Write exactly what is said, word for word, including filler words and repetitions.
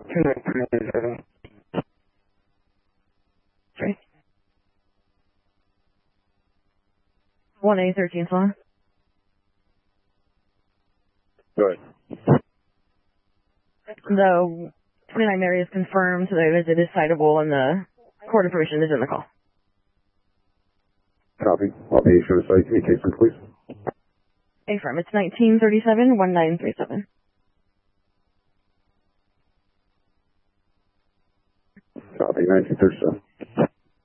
two nine three seven. Sorry. one A thirteen floor. Go ahead. The twenty-nine Mary is confirmed, so the visit is citable and the court information is in the call. Copy. I'll be sure to cite communication, please. Affirm. It's nineteen thirty-seven, one nine three seven. Copy. nineteen thirty-seven.